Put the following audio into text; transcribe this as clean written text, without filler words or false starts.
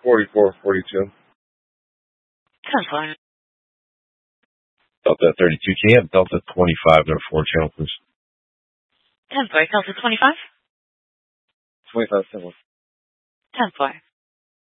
4442. 10-4. Delta 32, can you have Delta 25 to 4 channel, please? 10-4. Delta 25. 25 civil. 10-4.